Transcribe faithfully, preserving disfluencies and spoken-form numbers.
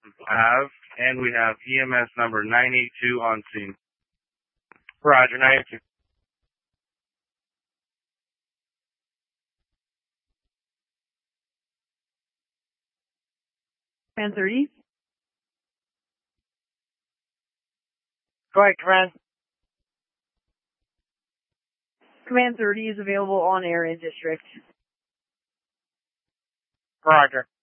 Ave, and we have E M S number nine eight two on scene. Roger, nine eight two. Command thirty. Go ahead, Command. Command thirty is available on air in district. Roger.